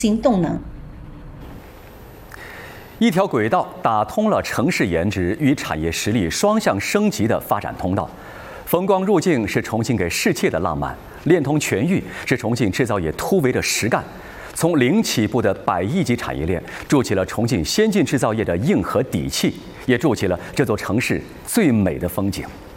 新动能。 一条轨道打通了城市颜值与产业实力双向升级的发展通道。风光入境是重庆给世界的浪漫，链通全域是重庆制造业突围的实干。从零起步的100亿级产业链，筑起了重庆先进制造业的硬核底气，也筑起了这座城市最美的风景。